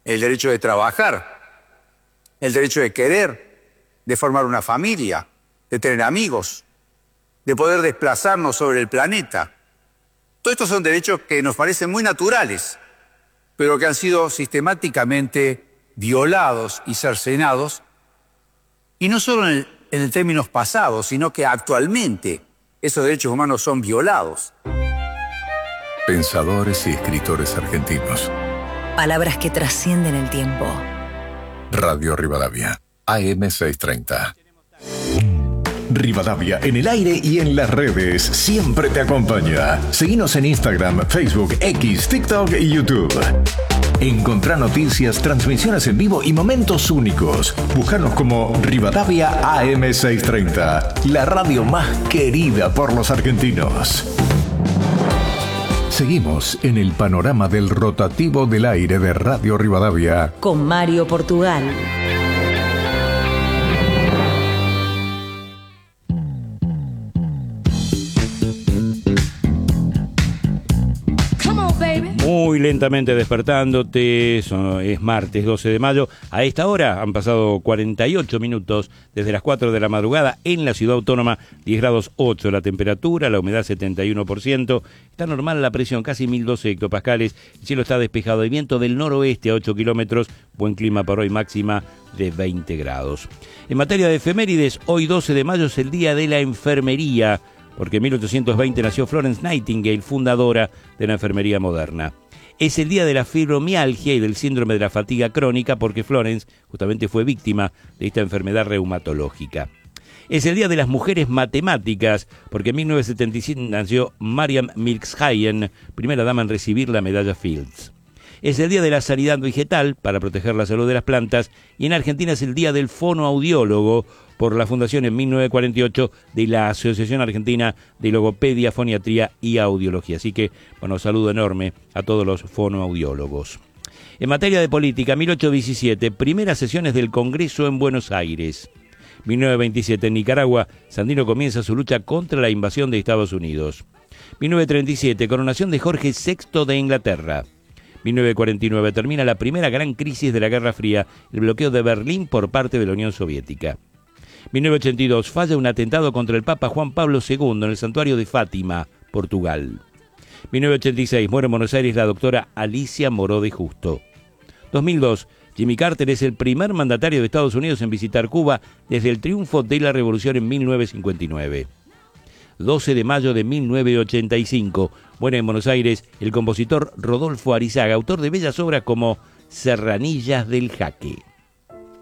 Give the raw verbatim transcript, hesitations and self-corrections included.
el derecho de trabajar, el derecho de querer, de formar una familia, de tener amigos, de poder desplazarnos sobre el planeta. Todos estos son derechos que nos parecen muy naturales, pero que han sido sistemáticamente violados y cercenados, y no solo en, el, en el términos pasados, sino que actualmente esos derechos humanos son violados. Pensadores y escritores argentinos. Palabras que trascienden el tiempo. Radio Rivadavia, A M seiscientos treinta. Rivadavia en el aire y en las redes siempre te acompaña. Seguinos en Instagram, Facebook, X, TikTok y YouTube. Encontrá noticias, transmisiones en vivo y momentos únicos. Búscanos como Rivadavia A M seiscientos treinta, la radio más querida por los argentinos. Seguimos en el panorama del rotativo del aire de Radio Rivadavia con Mario Portugal. Muy lentamente despertándote, es martes doce de mayo. A esta hora han pasado cuarenta y ocho minutos desde las cuatro de la madrugada en la ciudad autónoma, diez grados ocho la temperatura, la humedad setenta y uno por ciento. Está normal la presión, casi mil doce hectopascales. El cielo está despejado, el viento del noroeste a ocho kilómetros. Buen clima para hoy, máxima de veinte grados. En materia de efemérides, hoy doce de mayo es el Día de la Enfermería, porque en mil ochocientos veinte nació Florence Nightingale, fundadora de la enfermería moderna. Es el día de la fibromialgia y del síndrome de la fatiga crónica, porque Florence justamente fue víctima de esta enfermedad reumatológica. Es el día de las mujeres matemáticas, porque en mil novecientos setenta y siete nació Mariam Mirzayan, primera dama en recibir la medalla Fields. Es el día de la sanidad vegetal, para proteger la salud de las plantas, y en Argentina es el día del fonoaudiólogo, por la fundación en mil novecientos cuarenta y ocho de la Asociación Argentina de Logopedia, Foniatría y Audiología. Así que, bueno, saludo enorme a todos los fonoaudiólogos. En materia de política, mil ochocientos diecisiete, primeras sesiones del Congreso en Buenos Aires. mil novecientos veintisiete, en Nicaragua, Sandino comienza su lucha contra la invasión de Estados Unidos. mil novecientos treinta y siete, coronación de Jorge sexto de Inglaterra. mil novecientos cuarenta y nueve, termina la primera gran crisis de la Guerra Fría, el bloqueo de Berlín por parte de la Unión Soviética. mil novecientos ochenta y dos, falla un atentado contra el Papa Juan Pablo segundo en el santuario de Fátima, Portugal. mil novecientos ochenta y seis, muere en Buenos Aires la doctora Alicia Moró de Justo. dos mil dos, Jimmy Carter es el primer mandatario de Estados Unidos en visitar Cuba desde el triunfo de la revolución en mil novecientos cincuenta y nueve. doce de mayo de mil novecientos ochenta y cinco, muere en Buenos Aires el compositor Rodolfo Arizaga, autor de bellas obras como Serranillas del Jaque.